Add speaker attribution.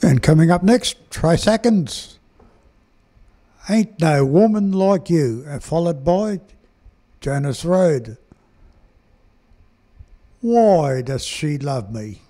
Speaker 1: And coming up next, Trey Seconds. Ain't No Woman Like You, followed by Jonas Road. Why Does She Love Me?